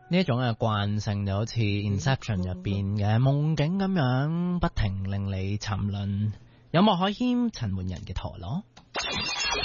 呢一種嘅慣性就好似 Inception 入邊嘅夢境咁樣，不停令你沉淪。有莫海謙陳奐仁嘅陀螺。